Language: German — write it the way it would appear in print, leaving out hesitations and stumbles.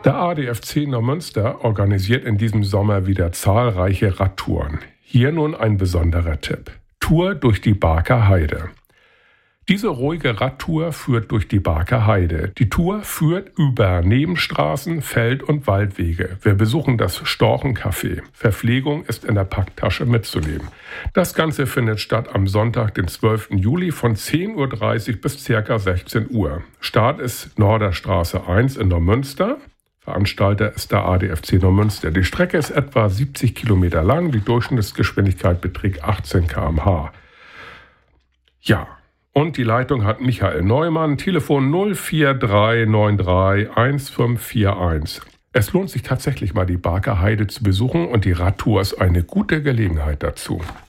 Der ADFC Neumünster organisiert in diesem Sommer wieder zahlreiche Radtouren. Hier nun ein besonderer Tipp: Tour durch die Barker Heide. Diese ruhige Radtour führt durch die Barker Heide. Die Tour führt über Nebenstraßen, Feld- und Waldwege. Wir besuchen das Storchencafé. Verpflegung ist in der Packtasche mitzunehmen. Das Ganze findet statt am Sonntag, den 12. Juli von 10.30 Uhr bis ca. 16 Uhr. Start ist Norderstraße 1 in Neumünster. Veranstalter ist der ADFC Neumünster. Die Strecke ist etwa 70 Kilometer lang. Die Durchschnittsgeschwindigkeit beträgt 18 km/h. Ja. Und die Leitung hat Michael Neumann, Telefon 04393 1541. Es lohnt sich tatsächlich mal, die Barker Heide zu besuchen, und die Radtour ist eine gute Gelegenheit dazu.